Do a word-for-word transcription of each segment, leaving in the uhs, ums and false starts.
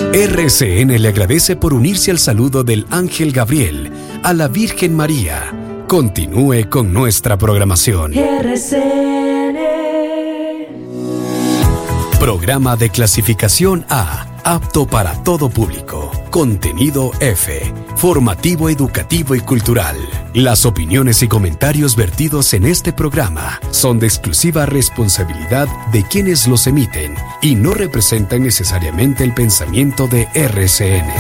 R C N le agradece por unirse al saludo del Ángel Gabriel a la Virgen María. Continúe con nuestra programación. R C N. Programa de clasificación A, apto para todo público. Contenido F, formativo, educativo y cultural. Las opiniones y comentarios vertidos en este programa son de exclusiva responsabilidad de quienes los emiten y no representan necesariamente el pensamiento de R C N.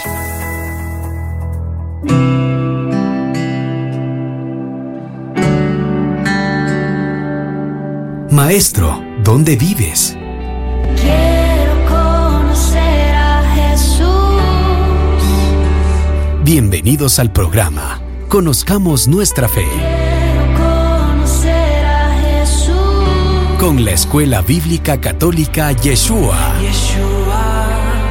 Maestro, ¿dónde vives? Quiero conocer a Jesús. Bienvenidos al programa. Conozcamos nuestra fe. Quiero conocer a Jesús. Con la Escuela Bíblica Católica Yeshua. Yeshua.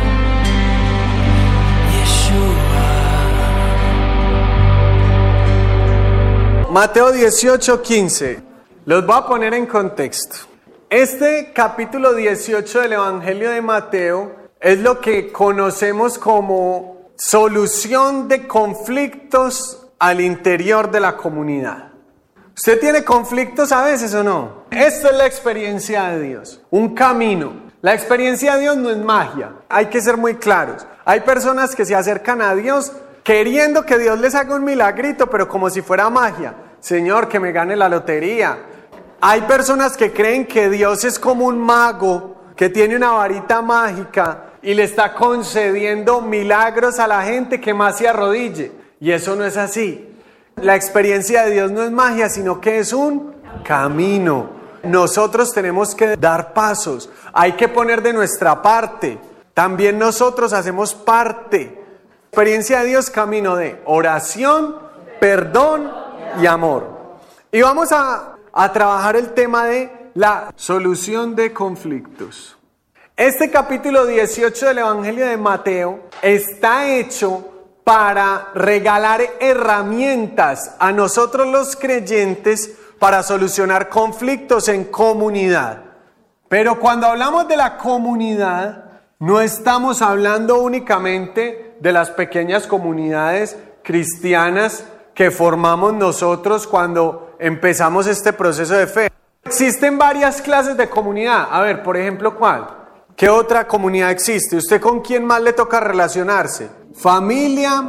Yeshua. Mateo dieciocho, quince. Los voy a poner en contexto. Este capítulo dieciocho del Evangelio de Mateo es lo que conocemos como solución de conflictos al interior de la comunidad. ¿Usted tiene conflictos a veces o no? Esta es la experiencia de Dios, un camino. La experiencia de Dios no es magia, hay que ser muy claros. Hay personas que se acercan a Dios queriendo que Dios les haga un milagrito, pero como si fuera magia. Señor, que me gane la lotería. Hay personas que creen que Dios es como un mago que tiene una varita mágica y le está concediendo milagros a la gente que más se arrodille. Y eso no es así. La experiencia de Dios no es magia, sino que es un camino. Nosotros tenemos que dar pasos. Hay que poner de nuestra parte. También nosotros hacemos parte. Experiencia de Dios, camino de oración, perdón y amor. Y vamos a... a trabajar el tema de la solución de conflictos. Este capítulo dieciocho del Evangelio de Mateo está hecho para regalar herramientas a nosotros los creyentes para solucionar conflictos en comunidad. Pero cuando hablamos de la comunidad, no estamos hablando únicamente de las pequeñas comunidades cristianas que formamos nosotros cuando empezamos este proceso de fe. Existen varias clases de comunidad. A ver, por ejemplo, ¿cuál? ¿Qué otra comunidad existe? ¿Usted con quién más le toca relacionarse? Familia,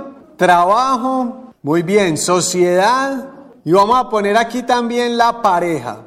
trabajo, muy bien, sociedad. Y vamos a poner aquí también la pareja.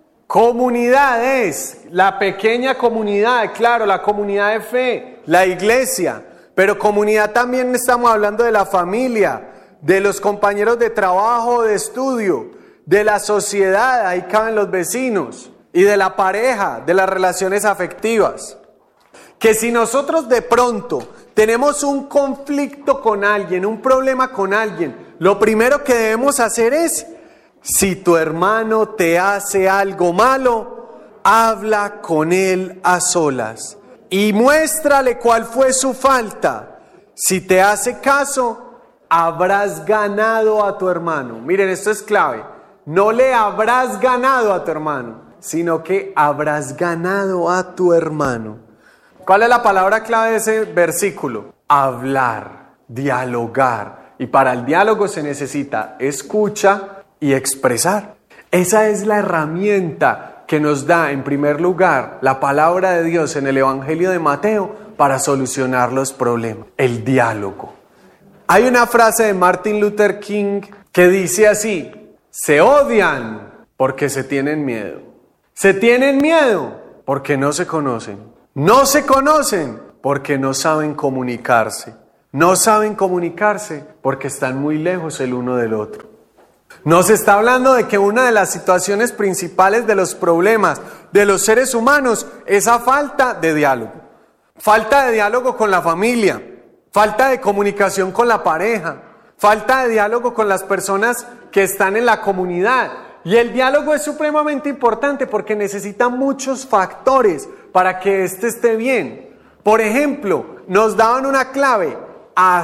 Comunidad es la pequeña comunidad, claro, la comunidad de fe, la iglesia. Pero comunidad también estamos hablando de la familia, de los compañeros de trabajo, de estudio, de la sociedad, ahí caben los vecinos, y de la pareja, de las relaciones afectivas. Que si nosotros de pronto tenemos un conflicto con alguien, un problema con alguien, lo primero que debemos hacer es, si tu hermano te hace algo malo, habla con él a solas y muéstrale cuál fue su falta. Si te hace caso, habrás ganado a tu hermano. Miren, esto es clave. No le habrás ganado a tu hermano, sino que habrás ganado a tu hermano. ¿Cuál es la palabra clave de ese versículo? Hablar, dialogar. Y para el diálogo se necesita escucha y expresar. Esa es la herramienta que nos da, en primer lugar, la palabra de Dios en el Evangelio de Mateo para solucionar los problemas. El diálogo. Hay una frase de Martin Luther King que dice así: se odian porque se tienen miedo. Se tienen miedo porque no se conocen. No se conocen porque no saben comunicarse. No saben comunicarse porque están muy lejos el uno del otro. Nos está hablando de que una de las situaciones principales de los problemas de los seres humanos es la falta de diálogo. Falta de diálogo con la familia. Falta de comunicación con la pareja, falta de diálogo con las personas que están en la comunidad. Y el diálogo es supremamente importante porque necesita muchos factores para que éste esté bien. Por ejemplo, nos daban una clave: a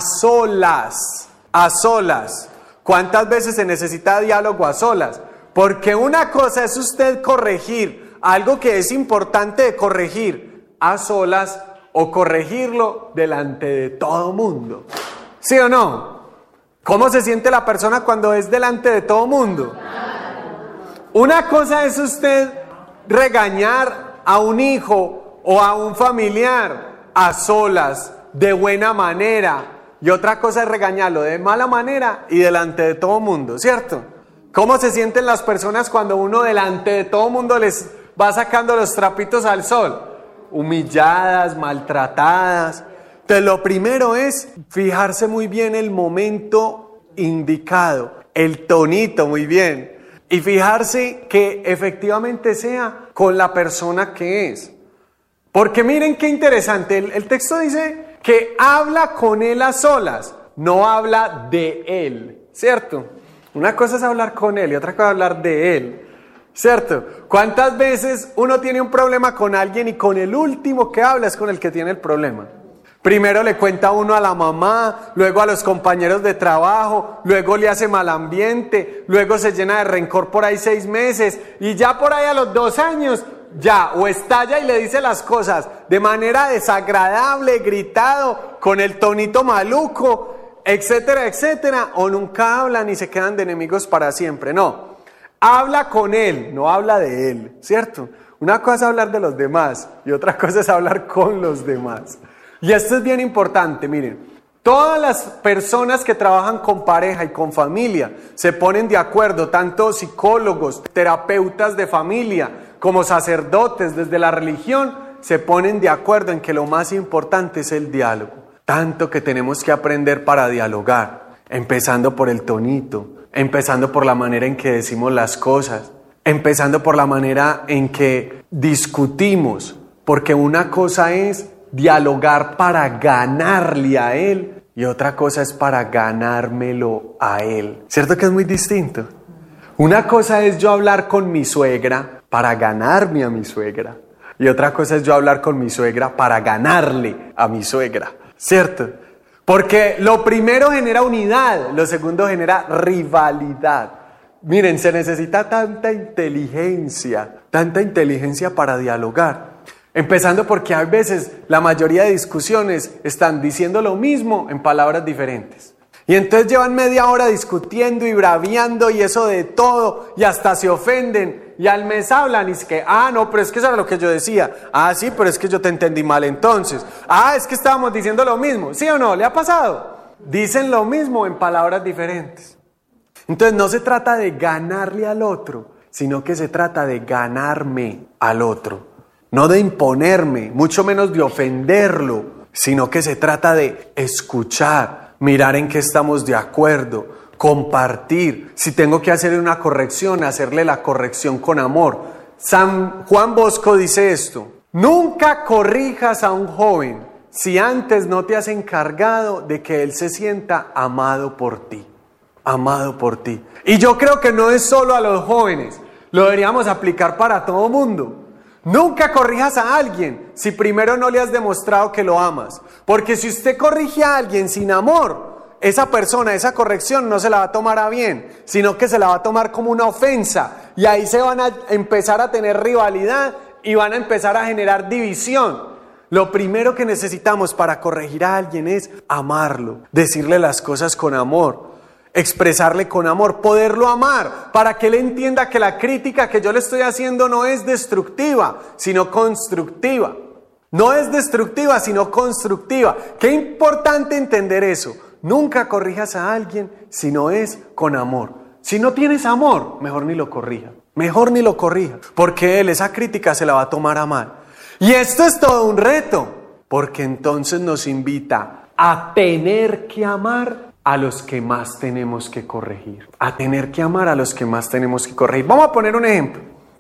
solas, a solas. ¿Cuántas veces se necesita diálogo a solas? Porque una cosa es usted corregir algo que es importante de corregir a solas. o corregirlo delante de todo mundo. ¿Sí o no? ¿Cómo se siente la persona cuando es delante de todo mundo? Una cosa es usted regañar a un hijo o a un familiar a solas, de buena manera, y otra cosa es regañarlo de mala manera y delante de todo mundo, ¿cierto? ¿Cómo se sienten las personas cuando uno delante de todo mundo les va sacando los trapitos al sol? Humilladas, maltratadas. Entonces lo primero es fijarse muy bien el momento indicado, el tonito muy bien, y fijarse que efectivamente sea con la persona que es. Porque miren qué interesante, el, el texto dice que habla con él a solas, no habla de él, ¿cierto? Una cosa es hablar con él y otra cosa es hablar de él, ¿cierto? ¿Cuántas veces uno tiene un problema con alguien y con el último que habla es con el que tiene el problema? Primero le cuenta uno a la mamá, luego a los compañeros de trabajo, luego le hace mal ambiente, luego se llena de rencor por ahí seis meses y ya por ahí a los dos años ya o estalla y le dice las cosas de manera desagradable, gritado, con el tonito maluco, etcétera, etcétera, o nunca hablan y se quedan de enemigos para siempre. No, habla con él, no habla de él, ¿cierto? Una cosa es hablar de los demás y otra cosa es hablar con los demás. Y esto es bien importante, miren, todas las personas que trabajan con pareja y con familia se ponen de acuerdo, tanto psicólogos, terapeutas de familia, como sacerdotes desde la religión, se ponen de acuerdo en que lo más importante es el diálogo. Tanto que tenemos que aprender para dialogar, empezando por el tonito, empezando por la manera en que decimos las cosas, empezando por la manera en que discutimos, porque una cosa es dialogar para ganarle a él y otra cosa es para ganármelo a él. ¿Cierto que es muy distinto? Una cosa es yo hablar con mi suegra para ganarme a mi suegra y otra cosa es yo hablar con mi suegra para ganarle a mi suegra, ¿cierto? Porque lo primero genera unidad, lo segundo genera rivalidad. Miren, se necesita tanta inteligencia, tanta inteligencia para dialogar. Empezando porque a veces la mayoría de discusiones están diciendo lo mismo en palabras diferentes. Y entonces llevan media hora discutiendo y braviando y eso de todo y hasta se ofenden y al mes hablan y es que, ah, no, pero es que eso era lo que yo decía. Ah, sí, pero es que yo te entendí mal entonces. Ah, es que estábamos diciendo lo mismo. ¿Sí o no? ¿Le ha pasado? Dicen lo mismo en palabras diferentes. Entonces no se trata de ganarle al otro, sino que se trata de ganarme al otro. No de imponerme, mucho menos de ofenderlo, sino que se trata de escuchar, mirar en qué estamos de acuerdo, compartir. Si tengo que hacer una corrección, hacerle la corrección con amor. San Juan Bosco dice esto: nunca corrijas a un joven si antes no te has encargado de que él se sienta amado por ti. Amado por ti. Y yo creo que no es solo a los jóvenes, lo deberíamos aplicar para todo mundo. Nunca corrijas a alguien si primero no le has demostrado que lo amas. Porque si usted corrige a alguien sin amor, esa persona, esa corrección no se la va a tomar a bien, sino que se la va a tomar como una ofensa. Y ahí se van a empezar a tener rivalidad y van a empezar a generar división. Lo primero que necesitamos para corregir a alguien es amarlo, decirle las cosas con amor, expresarle con amor, poderlo amar, para que él entienda que la crítica que yo le estoy haciendo no es destructiva, sino constructiva. No es destructiva, sino constructiva. Qué importante entender eso. Nunca corrijas a alguien si no es con amor. Si no tienes amor, mejor ni lo corrija. Mejor ni lo corrija, porque él esa crítica se la va a tomar a mal. Y esto es todo un reto, porque entonces nos invita a tener que amar a los que más tenemos que corregir. A tener que amar a los que más tenemos que corregir. Vamos a poner un ejemplo.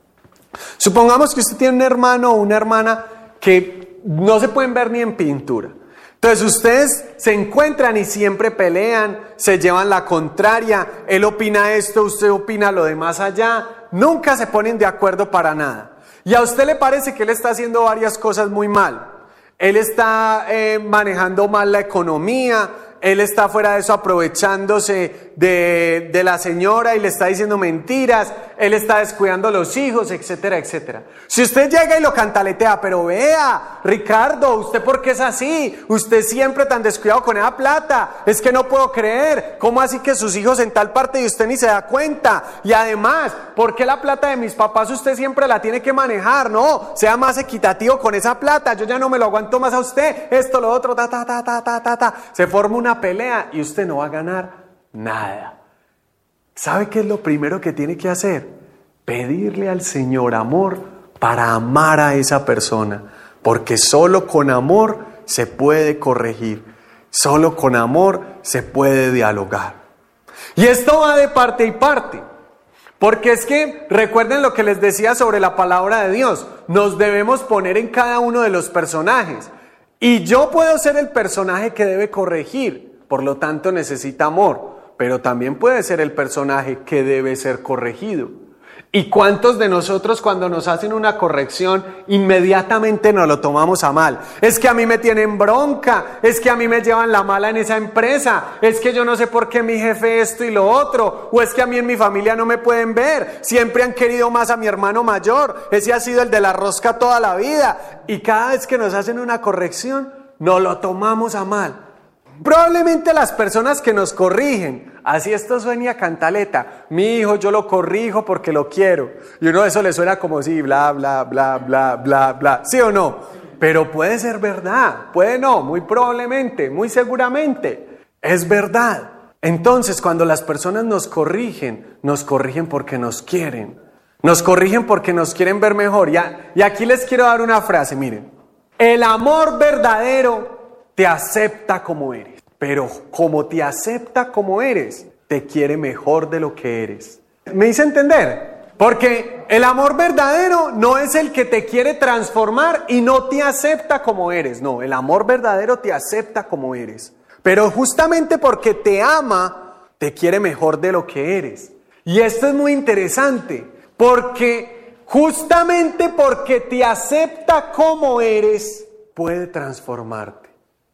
Supongamos que usted tiene un hermano o una hermana que no se pueden ver ni en pintura. Entonces ustedes se encuentran y siempre pelean, se llevan la contraria. Él opina esto, usted opina lo de más allá. Nunca se ponen de acuerdo para nada. Y a usted le parece que él está haciendo varias cosas muy mal. Él está eh, manejando mal la economía. Él está fuera de eso aprovechándose de, de la señora y le está diciendo mentiras, él está descuidando a los hijos, etcétera, etcétera. Si usted llega y lo cantaletea, pero vea, Ricardo, ¿usted por qué es así? Usted siempre tan descuidado con esa plata, es que no puedo creer, ¿cómo así que sus hijos en tal parte y usted ni se da cuenta? Y además, ¿por qué la plata de mis papás usted siempre la tiene que manejar? No, sea más equitativo con esa plata, yo ya no me lo aguanto más a usted, esto, lo otro, ta, ta, ta, ta, ta, ta, ta. Se forma una pelea y usted no va a ganar nada. ¿Sabe qué es lo primero que tiene que hacer? Pedirle al Señor amor para amar a esa persona, porque solo con amor se puede corregir, solo con amor se puede dialogar. Y esto va de parte y parte, porque es que recuerden lo que les decía sobre la palabra de Dios, nos debemos poner en cada uno de los personajes, y yo puedo ser el personaje que debe corregir, por lo tanto necesita amor, pero también puede ser el personaje que debe ser corregido. ¿Y cuántos de nosotros cuando nos hacen una corrección inmediatamente nos lo tomamos a mal? Es que a mí me tienen bronca, es que a mí me llevan la mala en esa empresa, es que yo no sé por qué mi jefe esto y lo otro, o es que a mí en mi familia no me pueden ver, siempre han querido más a mi hermano mayor, ese ha sido el de la rosca toda la vida, y cada vez que nos hacen una corrección nos lo tomamos a mal. Probablemente las personas que nos corrigen, así esto suena a cantaleta, mi hijo yo lo corrijo porque lo quiero, y uno eso le suena como si bla bla bla bla bla bla, ¿sí o no? Pero puede ser verdad, puede no, muy probablemente, muy seguramente, es verdad. Entonces cuando las personas nos corrigen, nos corrigen porque nos quieren, nos corrigen porque nos quieren ver mejor, y, a, y aquí les quiero dar una frase, miren, el amor verdadero te acepta como eres, pero como te acepta como eres, te quiere mejor de lo que eres. ¿Me hice entender? Porque el amor verdadero no es el que te quiere transformar y no te acepta como eres. No, el amor verdadero te acepta como eres. Pero justamente porque te ama, te quiere mejor de lo que eres. Y esto es muy interesante, porque justamente porque te acepta como eres, puede transformarte.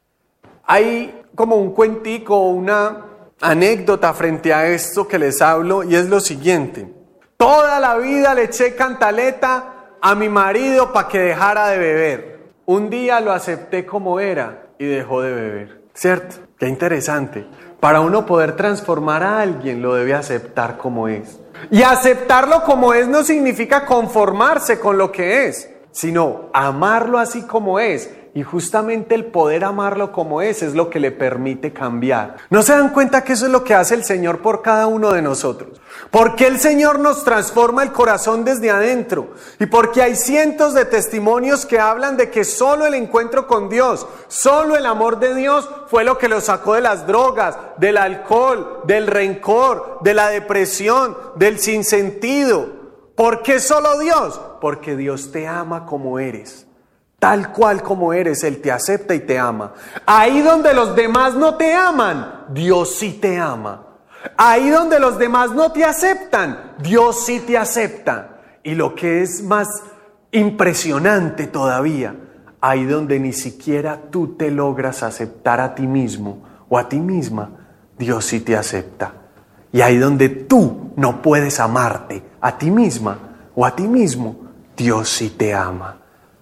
Hay como un cuentico, una anécdota frente a esto que les hablo, y es lo siguiente. Toda la vida le eché cantaleta a mi marido para que dejara de beber. Un día lo acepté como era y dejó de beber. ¿Cierto? Qué interesante. Para uno poder transformar a alguien lo debe aceptar como es. Y aceptarlo como es no significa conformarse con lo que es, sino amarlo así como es. Y justamente el poder amarlo como es, es lo que le permite cambiar. ¿No se dan cuenta que eso es lo que hace el Señor por cada uno de nosotros? Porque el Señor nos transforma el corazón desde adentro. Y porque hay cientos de testimonios que hablan de que solo el encuentro con Dios, solo el amor de Dios fue lo que lo sacó de las drogas, del alcohol, del rencor, de la depresión, del sinsentido. ¿Por qué solo Dios? Porque Dios te ama como eres. Tal cual como eres, Él te acepta y te ama. Ahí donde los demás no te aman, Dios sí te ama. Ahí donde los demás no te aceptan, Dios sí te acepta. Y lo que es más impresionante todavía, ahí donde ni siquiera tú te logras aceptar a ti mismo o a ti misma, Dios sí te acepta. Y ahí donde tú no puedes amarte a ti misma o a ti mismo, Dios sí te ama.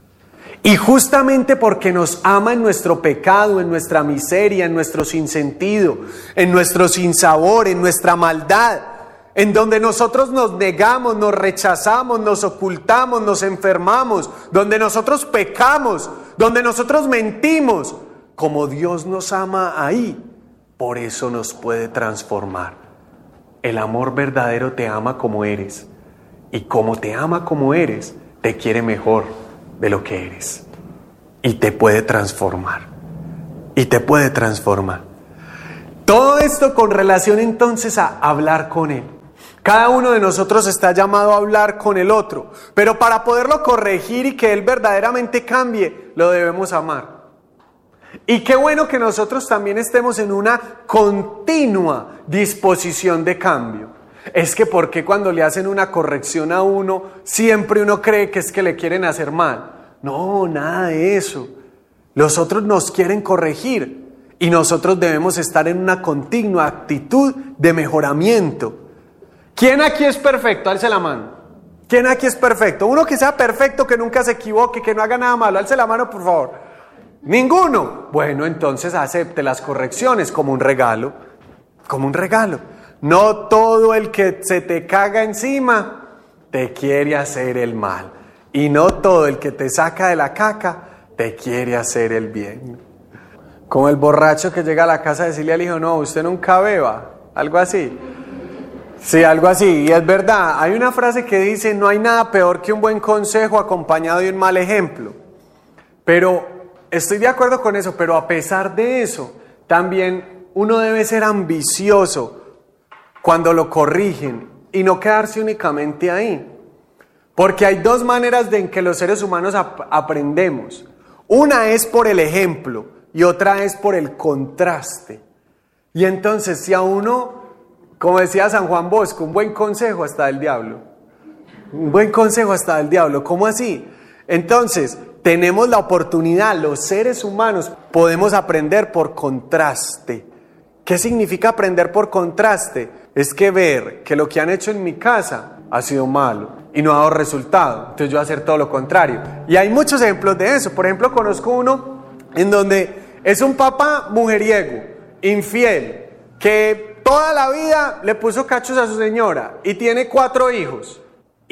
Y justamente porque nos ama en nuestro pecado, en nuestra miseria, en nuestro sinsentido, en nuestro sinsabor, en nuestra maldad, en donde nosotros nos negamos, nos rechazamos, nos ocultamos, nos enfermamos, donde nosotros pecamos, donde nosotros mentimos, como Dios nos ama ahí, por eso nos puede transformar. El amor verdadero te ama como eres, y como te ama como eres, te quiere mejor de lo que eres, y te puede transformar, y te puede transformar. Todo esto con relación entonces a hablar con Él. Cada uno de nosotros está llamado a hablar con el otro, pero para poderlo corregir y que Él verdaderamente cambie, lo debemos amar. Y qué bueno que nosotros también estemos en una continua disposición de cambio. Es que ¿por qué cuando le hacen una corrección a uno, siempre uno cree que es que le quieren hacer mal? No, nada de eso. Los otros nos quieren corregir Y nosotros debemos estar en una continua actitud de mejoramiento. ¿Quién aquí es perfecto? Alce la mano. ¿Quién aquí es perfecto? Uno que sea perfecto, que nunca se equivoque, que no haga nada malo. Alce la mano, por favor. ¿Ninguno? Bueno, entonces acepte las correcciones como un regalo. Como un regalo. No todo el que se te caga encima te quiere hacer el mal. Y no todo el que te saca de la caca te quiere hacer el bien. Como el borracho que llega a la casa a decirle al hijo, no, usted nunca beba. Algo así. Sí, algo así. Y es verdad, hay una frase que dice, no hay nada peor que un buen consejo acompañado de un mal ejemplo. Pero estoy de acuerdo con eso, pero a pesar de eso, también uno debe ser ambicioso cuando lo corrigen y no quedarse únicamente ahí. Porque hay dos maneras de en que los seres humanos ap- aprendemos. Una es por el ejemplo y otra es por el contraste. Y entonces si a uno, como decía San Juan Bosco, un buen consejo hasta del diablo. Un buen consejo hasta del diablo. ¿Cómo así? Entonces tenemos la oportunidad, los seres humanos podemos aprender por contraste. ¿Qué significa aprender por contraste? Es que ver que lo que han hecho en mi casa ha sido malo y no ha dado resultado. Entonces yo voy a hacer todo lo contrario. Y hay muchos ejemplos de eso. Por ejemplo, conozco uno en donde es un papá mujeriego, infiel, que toda la vida le puso cachos a su señora y tiene cuatro hijos.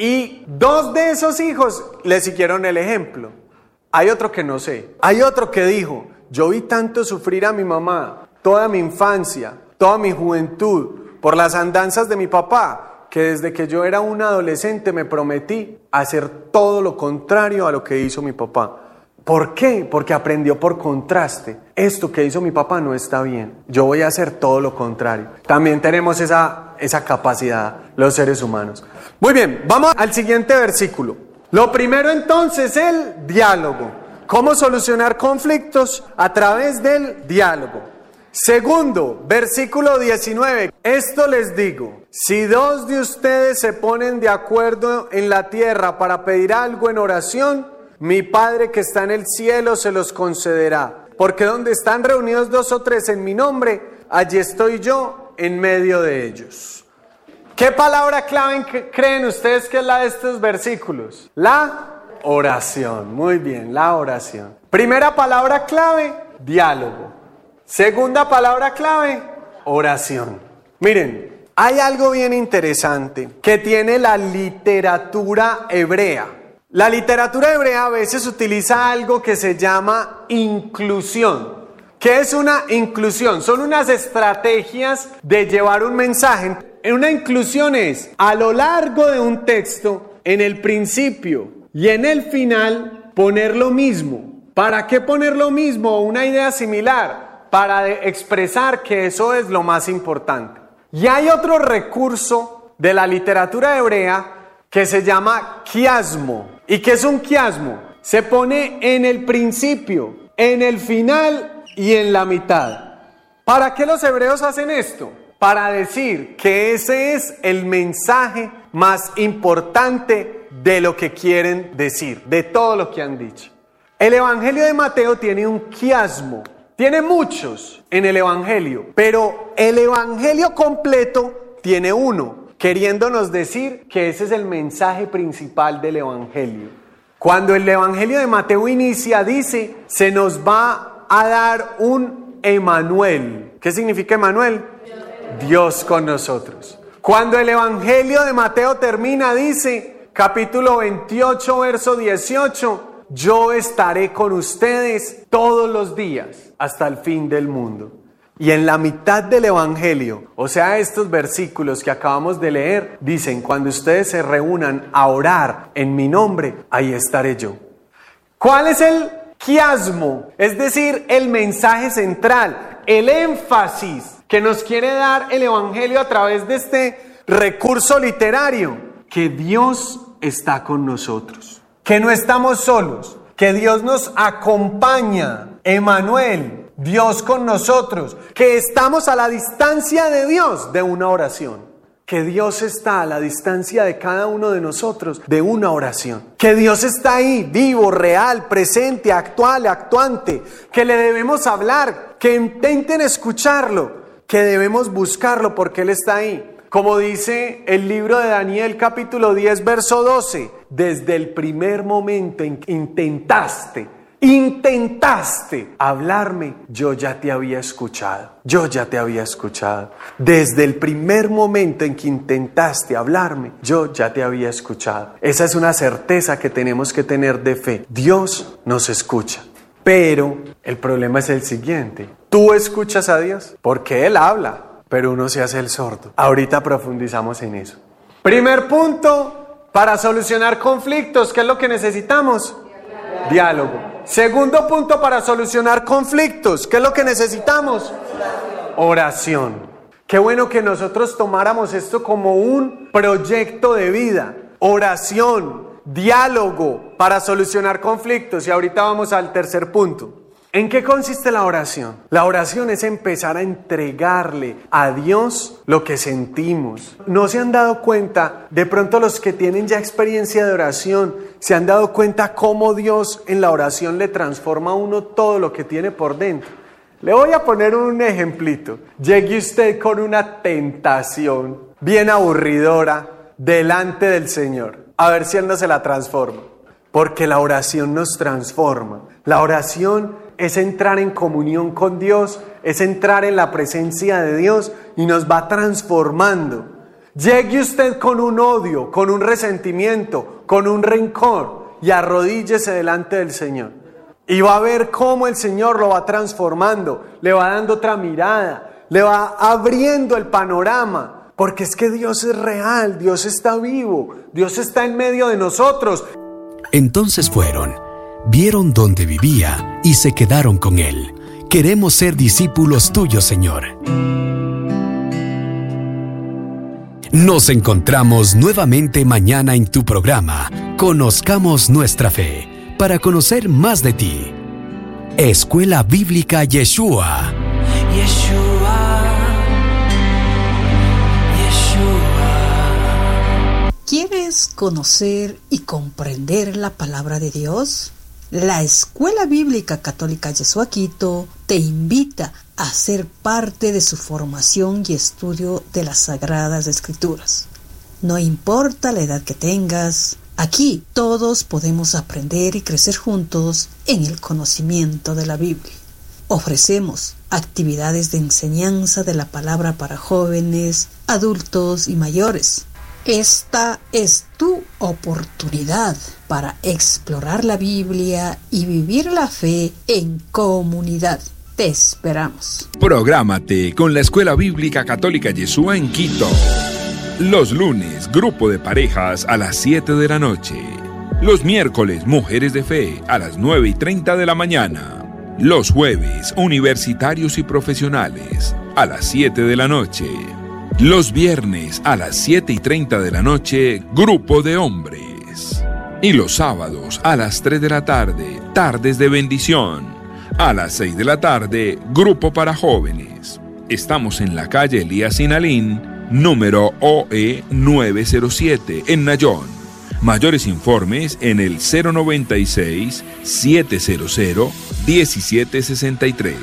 Y dos de esos hijos le siguieron el ejemplo. Hay otro que no sé. Hay otro que dijo, yo vi tanto sufrir a mi mamá toda mi infancia, toda mi juventud, por las andanzas de mi papá, que desde que yo era un adolescente me prometí hacer todo lo contrario a lo que hizo mi papá. ¿Por qué? Porque aprendió por contraste. Esto que hizo mi papá no está bien. Yo voy a hacer todo lo contrario. También tenemos esa, esa capacidad los seres humanos. Muy bien, vamos al siguiente versículo. Lo primero entonces, el diálogo. ¿Cómo solucionar conflictos? A través del diálogo. Segundo, versículo diecinueve. Esto les digo, si dos de ustedes se ponen de acuerdo en la tierra para pedir algo en oración, mi Padre que está en el cielo se los concederá. Porque donde están reunidos dos o tres en mi nombre, allí estoy yo en medio de ellos. ¿Qué palabra clave creen ustedes que es la de estos versículos? La oración. Muy bien, la oración. Primera palabra clave, diálogo. Segunda palabra clave, oración. Miren, hay algo bien interesante que tiene la literatura hebrea. La literatura hebrea a veces utiliza algo que se llama inclusión. ¿Qué es una inclusión? Son unas estrategias de llevar un mensaje. Una inclusión es, a lo largo de un texto, en el principio y en el final, poner lo mismo. ¿Para qué poner lo mismo? Una idea similar. Para expresar que eso es lo más importante. Y hay otro recurso de la literatura hebrea que se llama quiasmo. ¿Y qué es un quiasmo? Se pone en el principio, en el final y en la mitad. ¿Para qué los hebreos hacen esto? Para decir que ese es el mensaje más importante de lo que quieren decir, de todo lo que han dicho. El Evangelio de Mateo tiene un quiasmo. Tiene muchos en el Evangelio, pero el Evangelio completo tiene uno, queriéndonos decir que ese es el mensaje principal del Evangelio. Cuando el Evangelio de Mateo inicia, dice, se nos va a dar un Emanuel. ¿Qué significa Emanuel? Dios con nosotros. Cuando el Evangelio de Mateo termina, dice, capítulo veintiocho, verso dieciocho, yo estaré con ustedes todos los días hasta el fin del mundo. Y en la mitad del Evangelio, o sea, estos versículos que acabamos de leer, dicen, cuando ustedes se reúnan a orar en mi nombre, ahí estaré yo. ¿Cuál es el quiasmo? Es decir, el mensaje central, el énfasis que nos quiere dar el Evangelio a través de este recurso literario, que Dios está con nosotros. Que no estamos solos, que Dios nos acompaña, Emanuel, Dios con nosotros, que estamos a la distancia de Dios de una oración. que Dios está a la distancia de cada uno de nosotros de una oración. Que Dios está ahí, vivo, real, presente, actual, actuante. Que le debemos hablar, que intenten escucharlo, que debemos buscarlo porque Él está ahí. Como dice el libro de Daniel capítulo diez verso doce, desde el primer momento en que intentaste Intentaste hablarme, yo ya te había escuchado, yo ya te había escuchado. Desde el primer momento en que intentaste hablarme, yo ya te había escuchado. Esa es una certeza que tenemos que tener de fe. Dios nos escucha, pero el problema es el siguiente. ¿Tú escuchas a Dios? Porque Él habla, pero uno se hace el sordo. Ahorita profundizamos en eso. Primer punto, para solucionar conflictos, ¿qué es lo que necesitamos? Diálogo. Segundo punto para solucionar conflictos, ¿qué es lo que necesitamos? Oración. Qué bueno que nosotros tomáramos esto como un proyecto de vida. Oración, diálogo para solucionar conflictos. Y ahorita vamos al tercer punto. ¿En qué consiste la oración? La oración es empezar a entregarle a Dios lo que sentimos. ¿No se han dado cuenta? De pronto los que tienen ya experiencia de oración, ¿se han dado cuenta cómo Dios en la oración le transforma a uno todo lo que tiene por dentro? Le voy a poner un ejemplito. Llegue usted con una tentación bien aburridora delante del Señor. A ver si Él no se la transforma. Porque la oración nos transforma. La oración es entrar en comunión con Dios, es entrar en la presencia de Dios y nos va transformando. Llegue usted con un odio, con un resentimiento, con un rencor y arrodíllese delante del Señor. Y va a ver cómo el Señor lo va transformando, le va dando otra mirada, le va abriendo el panorama. Porque es que Dios es real, Dios está vivo, Dios está en medio de nosotros. Entonces fueron, vieron dónde vivía y se quedaron con Él. Queremos ser discípulos tuyos, Señor. Nos encontramos nuevamente mañana en tu programa, Conozcamos Nuestra Fe, para conocer más de ti. Escuela Bíblica Yeshua. Yeshua, Yeshua. ¿Quieres conocer y comprender la palabra de Dios? La Escuela Bíblica Católica Yeshua Quito te invita a ser parte de su formación y estudio de las Sagradas Escrituras. No importa la edad que tengas, aquí todos podemos aprender y crecer juntos en el conocimiento de la Biblia. Ofrecemos actividades de enseñanza de la palabra para jóvenes, adultos y mayores. Esta es tu oportunidad para explorar la Biblia y vivir la fe en comunidad. Te esperamos. Prográmate con la Escuela Bíblica Católica Yeshua en Quito. Los lunes, grupo de parejas a las siete de la noche. Los miércoles, mujeres de fe a las nueve y treinta de la mañana. Los jueves, universitarios y profesionales a las siete de la noche. Los viernes a las siete y treinta de la noche, grupo de hombres. Y los sábados a las tres de la tarde, tardes de bendición. A las seis de la tarde, grupo para jóvenes. Estamos en la calle Elías Sinalín, número O E nueve cero siete, en Nayón. Mayores informes en el cero noventa y seis, setecientos, diecisiete sesenta y tres.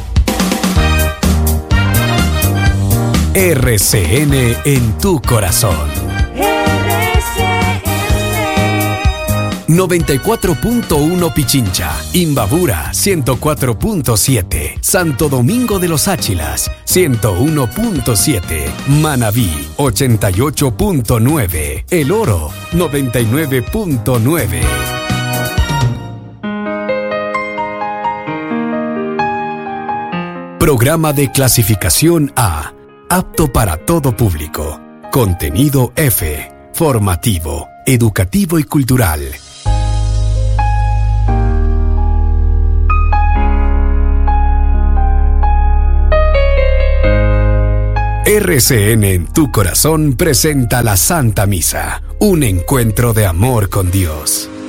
R C N en tu corazón. R C N. noventa y cuatro punto uno Pichincha, Imbabura ciento cuatro punto siete, Santo Domingo de los Áchilas ciento uno punto siete, Manabí ochenta y ocho punto nueve, El Oro noventa y nueve punto nueve. Programa de clasificación A, apto para todo público. Contenido F, formativo, educativo y cultural. R C N en tu corazón presenta la Santa Misa, un encuentro de amor con Dios.